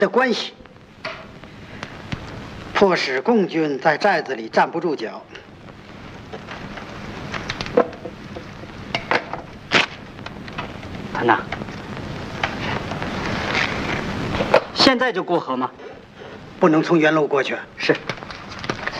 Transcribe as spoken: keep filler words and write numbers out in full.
的关系，迫使共军在寨子里站不住脚。 团长，现在就过河吗？ 不能从原路过去。 是。